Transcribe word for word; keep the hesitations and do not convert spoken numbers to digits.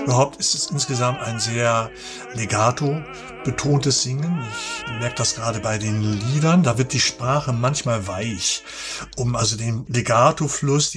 Überhaupt ist es insgesamt ein sehr legato-betontes Singen. Ich merke das gerade bei den Liedern. Da wird die Sprache manchmal weich, um also den Legato-Fluss,